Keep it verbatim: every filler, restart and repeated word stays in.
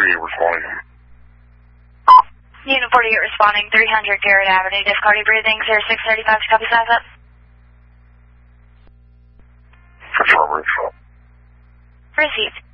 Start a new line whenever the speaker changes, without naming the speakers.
forty-eight responding.
Unit forty-eight responding, three hundred Garrett Avenue, difficulty breathing, zero six thirty-five, copy size up.
Confirm, confirm.
Received.